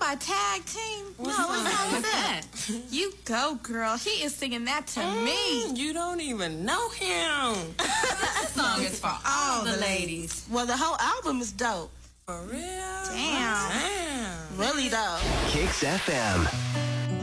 a tag team? What song is that? You go, girl. He is singing that to me. You don't even know him. This song is for all the ladies. Well, the whole album is dope. For real? Damn. Really dope. Kicks FM.